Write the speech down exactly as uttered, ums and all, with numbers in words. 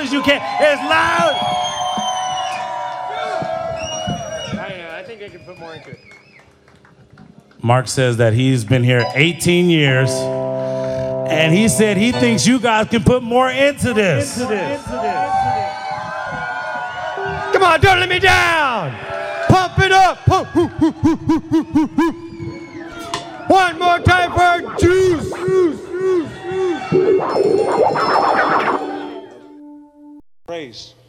as you can. As loud. I don't know. I think I can put more into it. Mark says that he's been here eighteen years, and he said he thinks you guys can put more into this. Into this. Into this. Come on, don't let me down. Pump it up. Pump. One more time for Juice. Juice. Juice. Juice. Praise.